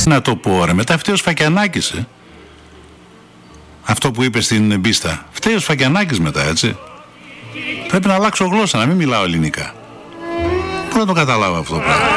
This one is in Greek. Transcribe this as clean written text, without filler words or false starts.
Να το πω ρε, μετά φταίει ο Σφακιανάκης. Αυτό που είπε στην πίστα. Φταίει ο Σφακιανάκης μετά, έτσι. Πρέπει να αλλάξω γλώσσα, να μην μιλάω ελληνικά. Πού να το καταλάβω αυτό το πράγμα.